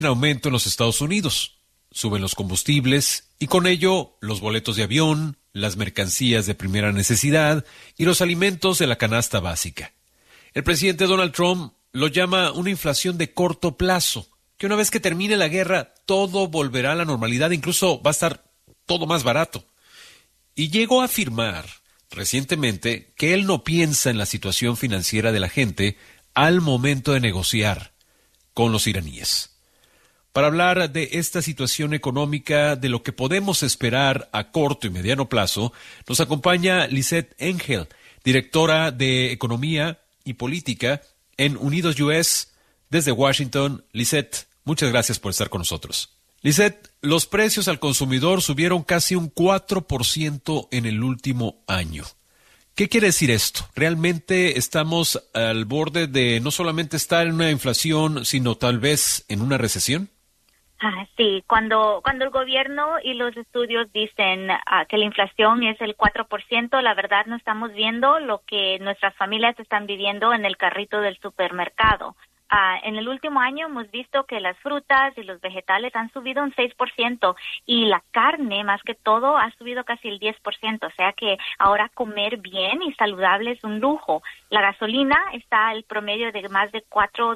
en aumento en los Estados Unidos. Suben los combustibles y con ello los boletos de avión, las mercancías de primera necesidad y los alimentos de la canasta básica. El presidente Donald Trump lo llama una inflación de corto plazo, que una vez que termine la guerra todo volverá a la normalidad, incluso va a estar todo más barato. Y llegó a afirmar recientemente que él no piensa en la situación financiera de la gente al momento de negociar con los iraníes. Para hablar de esta situación económica, de lo que podemos esperar a corto y mediano plazo, nos acompaña Lizette Engel, directora de Economía y Política en Unidos US desde Washington. Lizette, muchas gracias por estar con nosotros. Lizette, los precios al consumidor subieron casi un 4% en el último año. ¿Qué quiere decir esto? ¿Realmente estamos al borde de no solamente estar en una inflación, sino tal vez en una recesión? Sí, cuando el gobierno y los estudios dicen que la inflación es el 4%, la verdad no estamos viendo lo que nuestras familias están viviendo en el carrito del supermercado. En el último año hemos visto que las frutas y los vegetales han subido un 6% y la carne, más que todo, ha subido casi el 10%. O sea que ahora comer bien y saludable es un lujo. La gasolina está al promedio de más de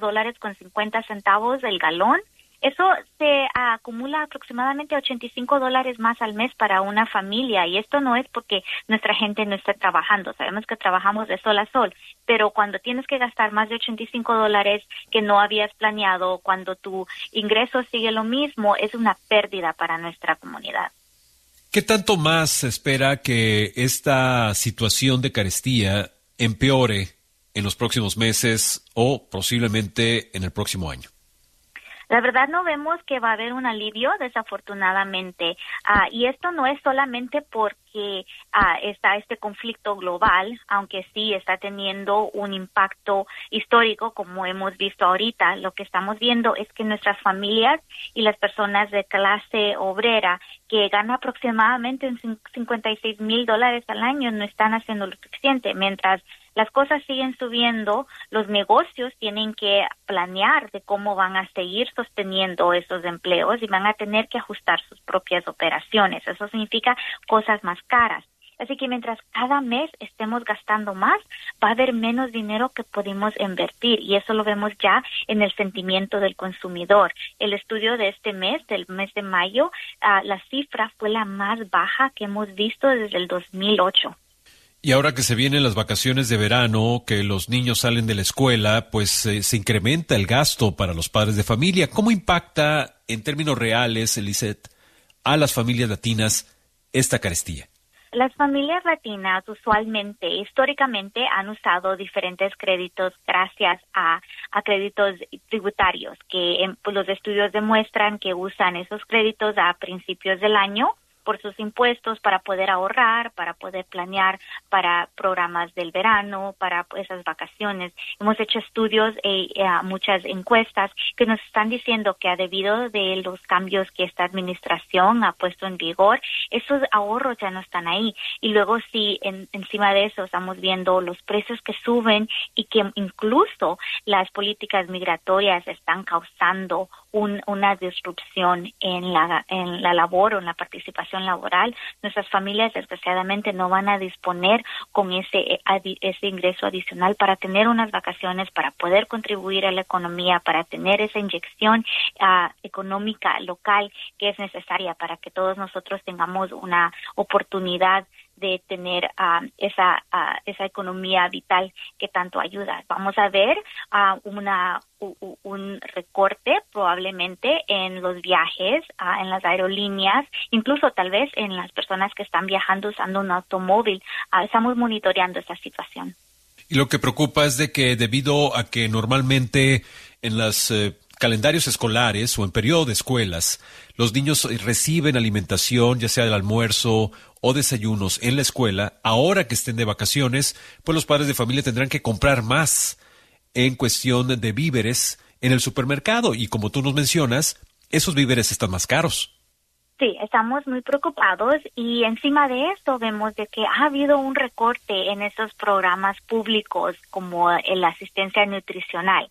$4.50 el galón. Eso se acumula aproximadamente $85 más al mes para una familia, y esto no es porque nuestra gente no esté trabajando. Sabemos que trabajamos de sol a sol, pero cuando tienes que gastar más de $85 que no habías planeado, cuando tu ingreso sigue lo mismo, es una pérdida para nuestra comunidad. ¿Qué tanto más se espera que esta situación de carestía empeore en los próximos meses o posiblemente en el próximo año? La verdad no vemos que va a haber un alivio, desafortunadamente, y esto no es solamente porque está este conflicto global, aunque sí está teniendo un impacto histórico, como hemos visto ahorita. Lo que estamos viendo es que nuestras familias y las personas de clase obrera que ganan aproximadamente $56,000 al año no están haciendo lo suficiente. Mientras las cosas siguen subiendo, los negocios tienen que planear de cómo van a seguir sosteniendo esos empleos y van a tener que ajustar sus propias operaciones. Eso significa cosas más caras. Así que mientras cada mes estemos gastando más, va a haber menos dinero que podemos invertir, y eso lo vemos ya en el sentimiento del consumidor. El estudio de este mes, del mes de mayo, la cifra fue la más baja que hemos visto desde el 2008. Y ahora que se vienen las vacaciones de verano, que los niños salen de la escuela, pues se incrementa el gasto para los padres de familia. ¿Cómo impacta en términos reales, Lizette, a las familias latinas esta carestía? Las familias latinas usualmente, históricamente, han usado diferentes créditos gracias a créditos tributarios, que los estudios demuestran que usan esos créditos a principios del año por sus impuestos para poder ahorrar, para poder planear para programas del verano, para esas vacaciones. Hemos hecho estudios muchas encuestas que nos están diciendo que debido de los cambios que esta administración ha puesto en vigor, esos ahorros ya no están ahí. Y luego sí, encima de eso estamos viendo los precios que suben y que incluso las políticas migratorias están causando una disrupción en la labor o en la participación laboral. Nuestras familias desgraciadamente no van a disponer con ese ingreso adicional para tener unas vacaciones, para poder contribuir a la economía, para tener esa inyección económica local que es necesaria para que todos nosotros tengamos una oportunidad de tener esa economía vital que tanto ayuda. Vamos a ver un recorte probablemente en los viajes, en las aerolíneas, incluso tal vez en las personas que están viajando usando un automóvil. Estamos monitoreando esta situación. Y lo que preocupa es de que debido a que normalmente en los calendarios escolares o en periodo de escuelas, los niños reciben alimentación, ya sea del almuerzo o desayunos en la escuela, ahora que estén de vacaciones, pues los padres de familia tendrán que comprar más en cuestión de víveres en el supermercado. Y como tú nos mencionas, esos víveres están más caros. Sí, estamos muy preocupados, y encima de esto vemos de que ha habido un recorte en esos programas públicos como la asistencia nutricional.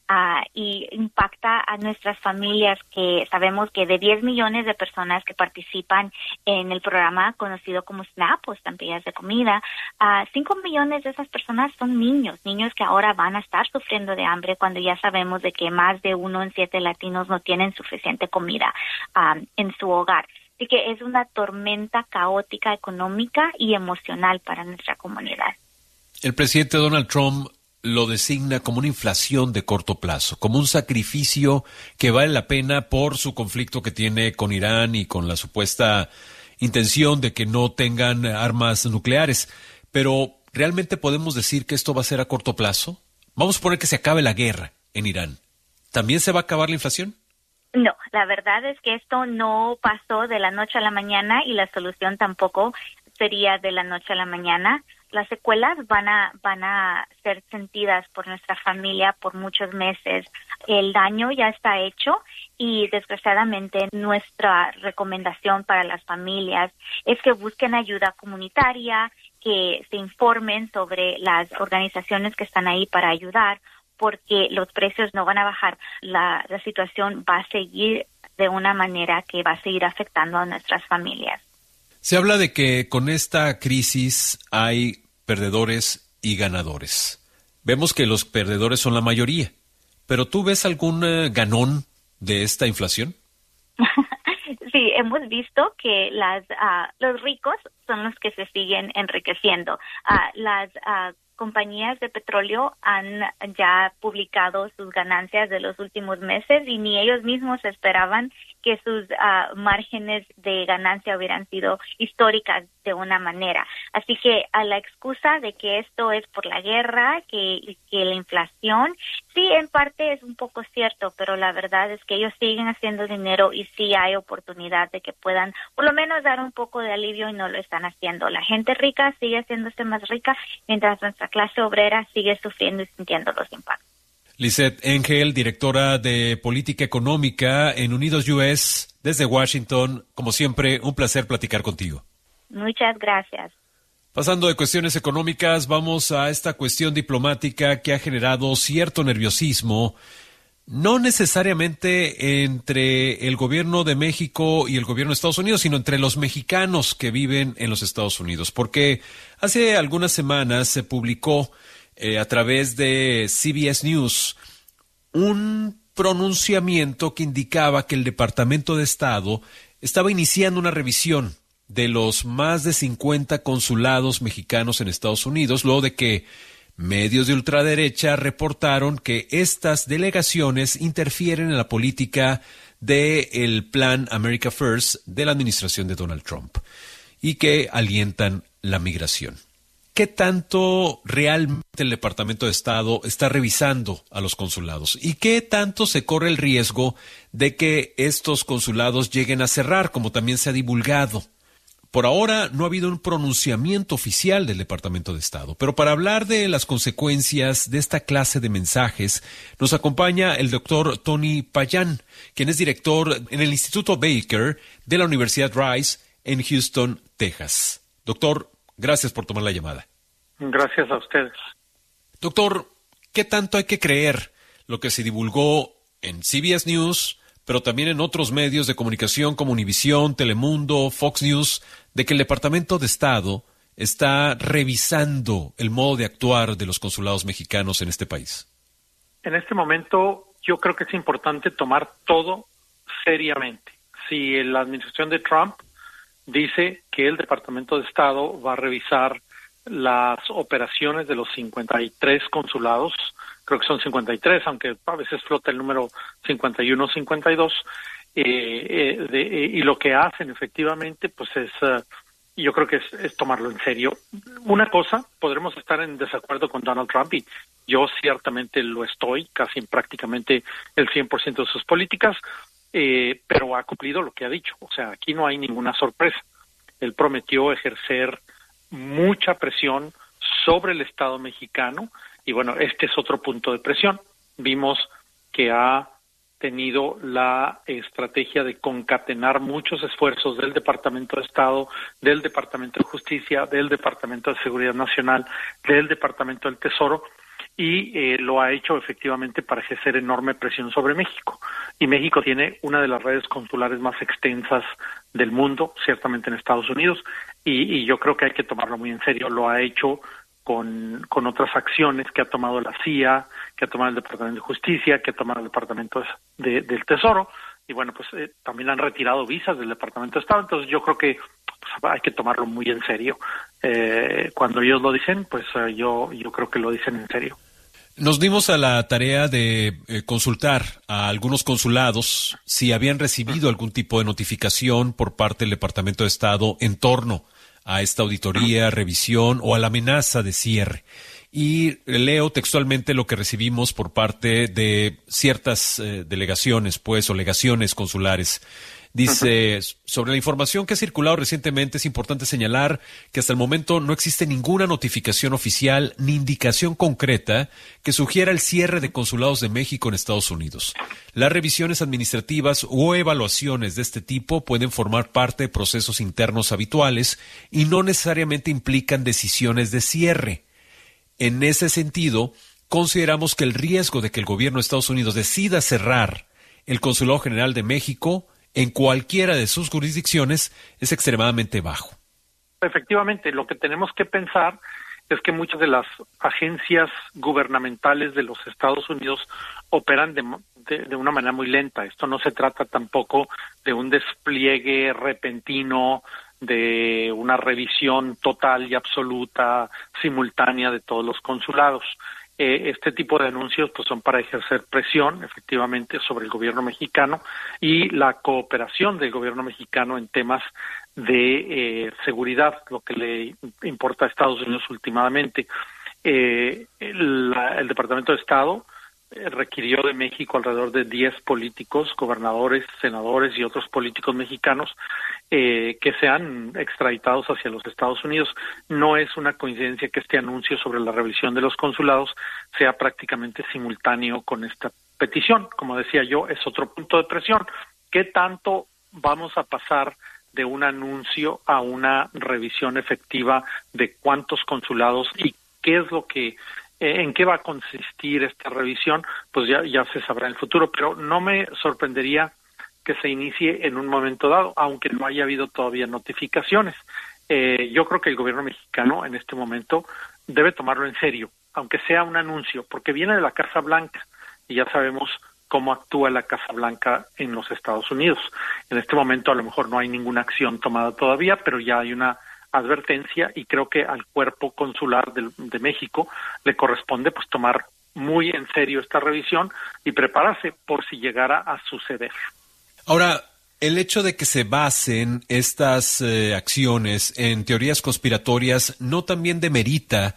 y impacta a nuestras familias, que sabemos que de 10 millones de personas que participan en el programa conocido como SNAP o estampillas de comida, 5 millones de esas personas son niños que ahora van a estar sufriendo de hambre cuando ya sabemos de que más de 1 en 7 latinos no tienen suficiente comida en su hogar. Así que es una tormenta caótica económica y emocional para nuestra comunidad. El presidente Donald Trump lo designa como una inflación de corto plazo, como un sacrificio que vale la pena por su conflicto que tiene con Irán y con la supuesta intención de que no tengan armas nucleares. Pero, ¿realmente podemos decir que esto va a ser a corto plazo? Vamos a suponer que se acabe la guerra en Irán. ¿También se va a acabar la inflación? No, la verdad es que esto no pasó de la noche a la mañana y la solución tampoco sería de la noche a la mañana. Las secuelas van a ser sentidas por nuestra familia por muchos meses. El daño ya está hecho y desgraciadamente nuestra recomendación para las familias es que busquen ayuda comunitaria, que se informen sobre las organizaciones que están ahí para ayudar, porque los precios no van a bajar. La situación va a seguir de una manera que va a seguir afectando a nuestras familias. Se habla de que con esta crisis hay perdedores y ganadores. Vemos que los perdedores son la mayoría, pero ¿tú ves algún ganón de esta inflación? Sí, hemos visto que los ricos son los que se siguen enriqueciendo. Las compañías de petróleo han ya publicado sus ganancias de los últimos meses y ni ellos mismos esperaban que sus márgenes de ganancia hubieran sido históricas de una manera. Así que a la excusa de que esto es por la guerra, que la inflación, sí, en parte es un poco cierto, pero la verdad es que ellos siguen haciendo dinero y sí hay oportunidad de que puedan por lo menos dar un poco de alivio y no lo están haciendo. La gente rica sigue haciéndose más rica, mientras nuestra clase obrera sigue sufriendo y sintiendo los impactos. Lisette Engel, directora de Política Económica en Unidos US, desde Washington. Como siempre, un placer platicar contigo. Muchas gracias. Pasando de cuestiones económicas, vamos a esta cuestión diplomática que ha generado cierto nerviosismo, no necesariamente entre el gobierno de México y el gobierno de Estados Unidos, sino entre los mexicanos que viven en los Estados Unidos, porque hace algunas semanas se publicó a través de CBS News un pronunciamiento que indicaba que el Departamento de Estado estaba iniciando una revisión de los más de 50 consulados mexicanos en Estados Unidos, luego de que medios de ultraderecha reportaron que estas delegaciones interfieren en la política del Plan America First de la administración de Donald Trump y que alientan la migración. ¿Qué tanto realmente el Departamento de Estado está revisando a los consulados? ¿Y qué tanto se corre el riesgo de que estos consulados lleguen a cerrar, como también se ha divulgado? Por ahora no ha habido un pronunciamiento oficial del Departamento de Estado, pero para hablar de las consecuencias de esta clase de mensajes, nos acompaña el doctor Tony Payán, quien es director en el Instituto Baker de la Universidad Rice en Houston, Texas. Doctor, gracias por tomar la llamada. Gracias a ustedes. Doctor, ¿qué tanto hay que creer lo que se divulgó en CBS News, pero también en otros medios de comunicación como Univisión, Telemundo, Fox News, de que el Departamento de Estado está revisando el modo de actuar de los consulados mexicanos en este país? En este momento yo creo que es importante tomar todo seriamente. Si la administración de Trump dice que el Departamento de Estado va a revisar las operaciones de los 53 consulados, creo que son 53, aunque a veces flota el número 51, 52, y lo que hacen efectivamente, pues es, yo creo que es tomarlo en serio. Una cosa, podremos estar en desacuerdo con Donald Trump, y yo ciertamente lo estoy, casi prácticamente el 100% de sus políticas, pero ha cumplido lo que ha dicho. O sea, aquí no hay ninguna sorpresa. Él prometió ejercer mucha presión sobre el Estado mexicano, y bueno, este es otro punto de presión. Vimos que ha tenido la estrategia de concatenar muchos esfuerzos del Departamento de Estado, del Departamento de Justicia, del Departamento de Seguridad Nacional, del Departamento del Tesoro, y lo ha hecho efectivamente para ejercer enorme presión sobre México. Y México tiene una de las redes consulares más extensas del mundo, ciertamente en Estados Unidos, y yo creo que hay que tomarlo muy en serio. Lo ha hecho con otras acciones que ha tomado la CIA, que ha tomado el Departamento de Justicia, que ha tomado el Departamento del Tesoro, y bueno, pues también han retirado visas del Departamento de Estado. Entonces yo creo que pues, hay que tomarlo muy en serio. Cuando ellos lo dicen, pues yo creo que lo dicen en serio. Nos dimos a la tarea de consultar a algunos consulados si habían recibido algún tipo de notificación por parte del Departamento de Estado en torno a esta auditoría, revisión o a la amenaza de cierre. Y leo textualmente lo que recibimos por parte de ciertas delegaciones, pues, o legaciones consulares. Dice, sobre la información que ha circulado recientemente, es importante señalar que hasta el momento no existe ninguna notificación oficial ni indicación concreta que sugiera el cierre de consulados de México en Estados Unidos. Las revisiones administrativas o evaluaciones de este tipo pueden formar parte de procesos internos habituales y no necesariamente implican decisiones de cierre. En ese sentido, consideramos que el riesgo de que el gobierno de Estados Unidos decida cerrar el Consulado General de México en cualquiera de sus jurisdicciones es extremadamente bajo. Efectivamente, lo que tenemos que pensar es que muchas de las agencias gubernamentales de los Estados Unidos operan de una manera muy lenta. Esto no se trata tampoco de un despliegue repentino, de una revisión total y absoluta, simultánea de todos los consulados. Este tipo de anuncios pues son para ejercer presión, efectivamente, sobre el gobierno mexicano y la cooperación del gobierno mexicano en temas de seguridad, lo que le importa a Estados Unidos últimamente. El Departamento de Estado requirió de México alrededor de 10 políticos, gobernadores, senadores y otros políticos mexicanos que sean extraditados hacia los Estados Unidos. No es una coincidencia que este anuncio sobre la revisión de los consulados sea prácticamente simultáneo con esta petición. Como decía yo, es otro punto de presión. ¿Qué tanto vamos a pasar de un anuncio a una revisión efectiva de cuántos consulados y qué es lo que en qué va a consistir esta revisión? Pues ya se sabrá en el futuro, pero no me sorprendería que se inicie en un momento dado, aunque no haya habido todavía notificaciones. Yo creo que el gobierno mexicano en este momento debe tomarlo en serio, aunque sea un anuncio, porque viene de la Casa Blanca y ya sabemos cómo actúa la Casa Blanca en los Estados Unidos. En este momento a lo mejor no hay ninguna acción tomada todavía, pero ya hay una advertencia y creo que al cuerpo consular de México le corresponde pues tomar muy en serio esta revisión y prepararse por si llegara a suceder. Ahora, el hecho de que se basen estas acciones en teorías conspiratorias no también demerita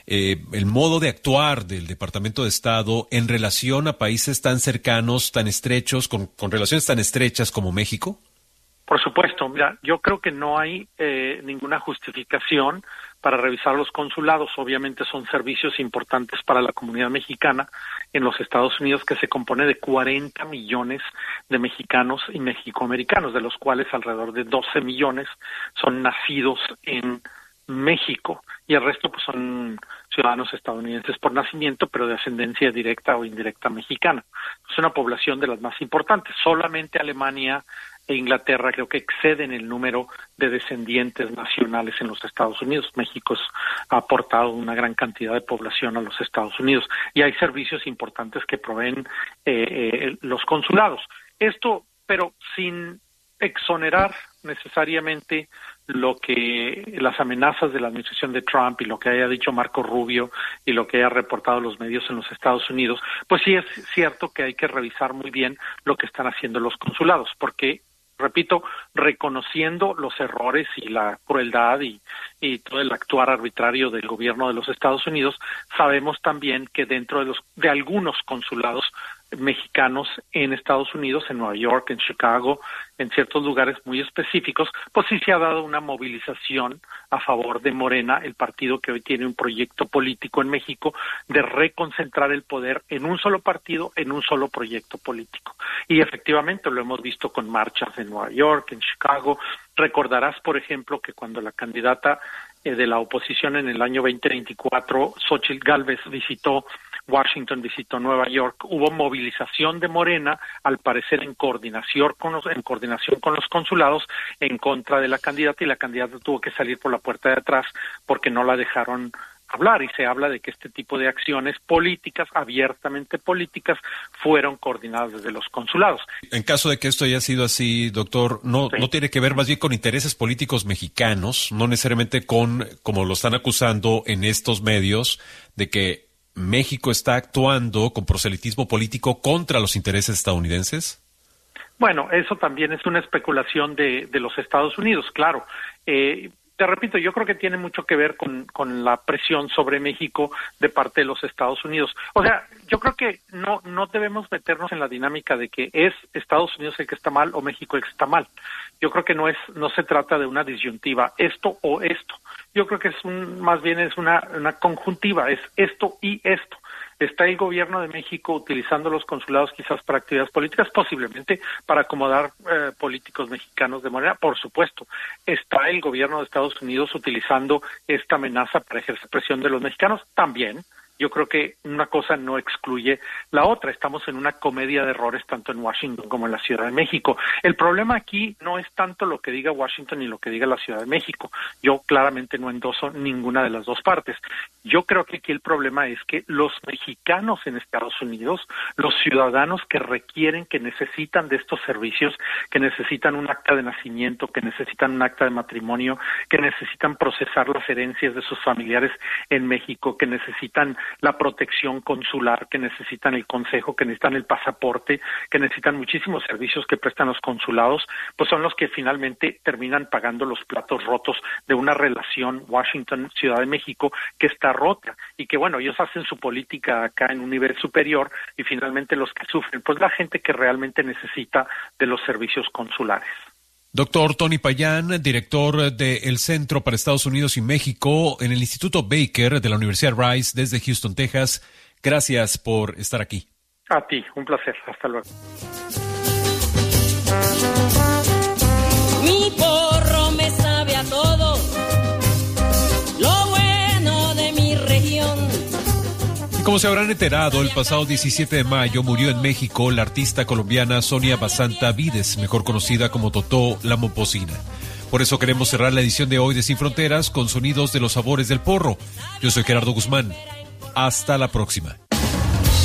el modo de actuar del Departamento de Estado en relación a países tan cercanos, tan estrechos, con relaciones tan estrechas como México. Por supuesto, mira, yo creo que no hay ninguna justificación para revisar los consulados. Obviamente son servicios importantes para la comunidad mexicana en los Estados Unidos, que se compone de 40 millones de mexicanos y mexicoamericanos, de los cuales alrededor de 12 millones son nacidos en México y el resto pues son ciudadanos estadounidenses por nacimiento, pero de ascendencia directa o indirecta mexicana. Es una población de las más importantes. Solamente Alemania e Inglaterra creo que exceden el número de descendientes nacionales en los Estados Unidos. México ha aportado una gran cantidad de población a los Estados Unidos y hay servicios importantes que proveen los consulados. Esto, pero sin exonerar necesariamente lo que las amenazas de la administración de Trump y lo que haya dicho Marco Rubio y lo que haya reportado los medios en los Estados Unidos, pues sí es cierto que hay que revisar muy bien lo que están haciendo los consulados, porque repito, reconociendo los errores y la crueldad y todo el actuar arbitrario del gobierno de los Estados Unidos, sabemos también que dentro de algunos consulados mexicanos en Estados Unidos, en Nueva York, en Chicago, en ciertos lugares muy específicos, pues sí se ha dado una movilización a favor de Morena, el partido que hoy tiene un proyecto político en México de reconcentrar el poder en un solo partido, en un solo proyecto político. Y efectivamente lo hemos visto con marchas en Nueva York, en Chicago. Recordarás, por ejemplo, que cuando la candidata de la oposición en el año 2024, Xóchitl Gálvez, visitó Washington, visitó Nueva York, hubo movilización de Morena, al parecer en coordinación con los consulados en contra de la candidata, y la candidata tuvo que salir por la puerta de atrás porque no la dejaron hablar, y se habla de que este tipo de acciones políticas, abiertamente políticas, fueron coordinadas desde los consulados. En caso de que esto haya sido así, doctor, no tiene que ver más bien con intereses políticos mexicanos, no necesariamente con, como lo están acusando en estos medios, de que México está actuando con proselitismo político contra los intereses estadounidenses. Bueno, eso también es una especulación de los Estados Unidos, claro. Te repito, yo creo que tiene mucho que ver con la presión sobre México de parte de los Estados Unidos. O sea, yo creo que no debemos meternos en la dinámica de que es Estados Unidos el que está mal o México el que está mal. Yo creo que no se trata de una disyuntiva, esto o esto. Yo creo que más bien es una conjuntiva, es esto y esto. ¿Está el gobierno de México utilizando los consulados quizás para actividades políticas? Posiblemente para acomodar políticos mexicanos de manera, por supuesto. ¿Está el gobierno de Estados Unidos utilizando esta amenaza para ejercer presión de los mexicanos? También. Yo creo que una cosa no excluye la otra. Estamos en una comedia de errores tanto en Washington como en la Ciudad de México. El problema aquí no es tanto lo que diga Washington ni lo que diga la Ciudad de México. Yo claramente no endoso ninguna de las dos partes. Yo creo que aquí el problema es que los mexicanos en Estados Unidos, los ciudadanos que requieren, que necesitan de estos servicios, que necesitan un acta de nacimiento, que necesitan un acta de matrimonio, que necesitan procesar las herencias de sus familiares en México, que necesitan la protección consular, que necesitan el consejo, que necesitan el pasaporte, que necesitan muchísimos servicios que prestan los consulados, pues son los que finalmente terminan pagando los platos rotos de una relación Washington-Ciudad de México que está rota, y que bueno, ellos hacen su política acá en un nivel superior, y finalmente los que sufren, pues la gente que realmente necesita de los servicios consulares. Doctor Tony Payán, director del Centro para Estados Unidos y México en el Instituto Baker de la Universidad Rice desde Houston, Texas. Gracias por estar aquí. A ti, un placer. Hasta luego. Mi porro me sabe a todo lo bueno de mi región. Y como se habrán enterado, el pasado 17 de mayo murió en México la artista colombiana Sonia Basanta Vides, mejor conocida como Totó la Momposina. Por eso queremos cerrar la edición de hoy de Sin Fronteras con sonidos de los sabores del porro. Yo soy Gerardo Guzmán. Hasta la próxima.